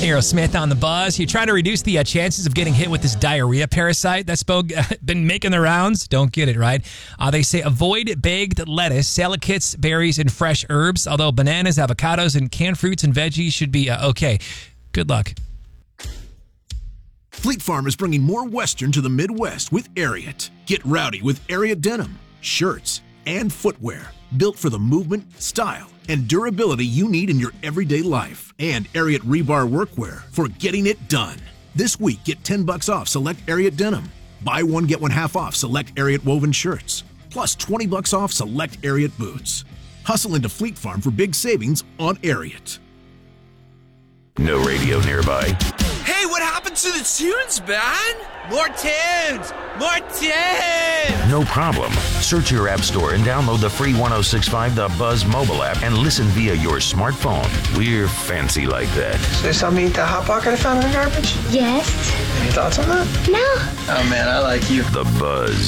Aerosmith on the Buzz. You try to reduce the chances of getting hit with this diarrhea parasite that's been making the rounds. Don't get it, right? They say avoid baked lettuce, salad kits, berries, and fresh herbs. Although bananas, avocados, and canned fruits and veggies should be okay. Good luck. Fleet Farm is bringing more Western to the Midwest with Ariat. Get rowdy with Ariat denim, shirts, and footwear built for the movement, style, and durability you need in your everyday life. And Ariat rebar workwear for getting it done. This week, get $10 off select Ariat denim. Buy one, get one half off select Ariat woven shirts. Plus $20 off select Ariat boots. Hustle into Fleet Farm for big savings on Ariat. No radio nearby. Hey, what happened to the tunes, man? More tunes! More tunes! No problem. Search your app store and download the free 106.5 The Buzz mobile app and listen via your smartphone. We're fancy like that. So you saw me eat that Hot Pocket I found in the garbage? Yes. Any thoughts on that? No. Oh man, I like you. The Buzz.